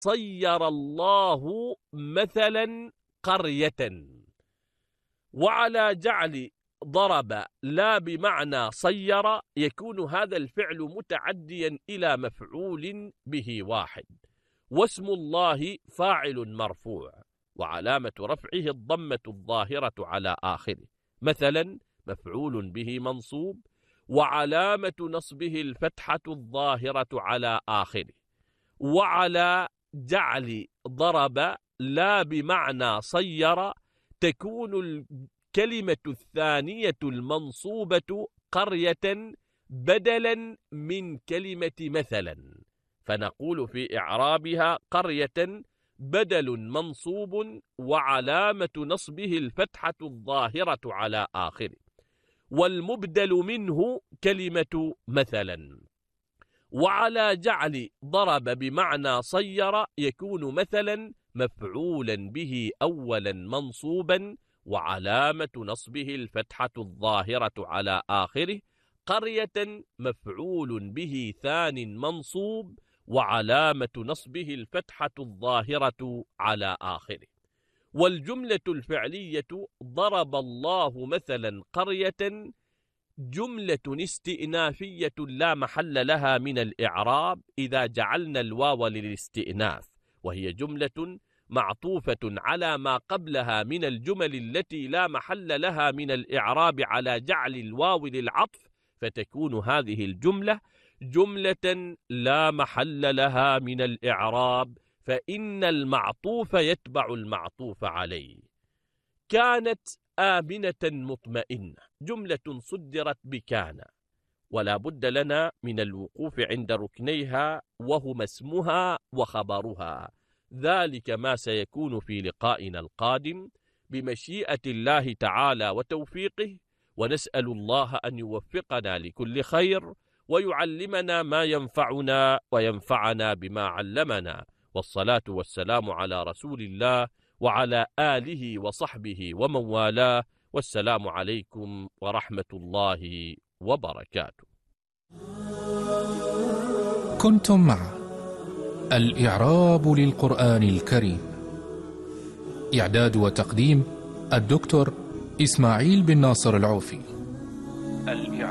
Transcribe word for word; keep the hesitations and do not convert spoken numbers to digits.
صير الله مثلا قرية. وعلى جعل ضرب لا بمعنى صير يكون هذا الفعل متعديا إلى مفعول به واحد، واسم الله فاعل مرفوع وعلامة رفعه الضمة الظاهرة على آخره. مثلا مفعول به منصوب وعلامة نصبه الفتحة الظاهرة على آخره. وعلى جعل ضرب لا بمعنى صير تكون الكلمة الثانية المنصوبة قرية بدلا من كلمة مثلا، فنقول في إعرابها قرية بدل منصوب وعلامة نصبه الفتحة الظاهرة على آخره. والمبدل منه كلمة مثلا. وعلى جعل ضرب بمعنى صير يكون مثلا مفعولا به أولا منصوبا وعلامة نصبه الفتحة الظاهرة على آخره، قرية مفعول به ثان منصوب وعلامة نصبه الفتحة الظاهرة على آخره. والجملة الفعلية ضرب الله مثلا قرية جملة استئنافية لا محل لها من الإعراب إذا جعلنا الواو للاستئناف، وهي جملة معطوفة على ما قبلها من الجمل التي لا محل لها من الإعراب على جعل الواو للعطف، فتكون هذه الجملة جملة لا محل لها من الإعراب، فإن المعطوف يتبع المعطوف عليه. كانت آمنة مطمئنة جملة صدرت بكان، ولا بد لنا من الوقوف عند ركنيها وهما اسمها وخبرها، ذلك ما سيكون في لقائنا القادم بمشيئة الله تعالى وتوفيقه، ونسأل الله أن يوفقنا لكل خير ويعلمنا ما ينفعنا وينفعنا بما علمنا. والصلاة والسلام على رسول الله وعلى آله وصحبه ومن والاه، والسلام عليكم ورحمة الله وبركاته. كنتم مع الإعراب للقرآن الكريم، إعداد وتقديم الدكتور إسماعيل بن ناصر العوفي. الإعراب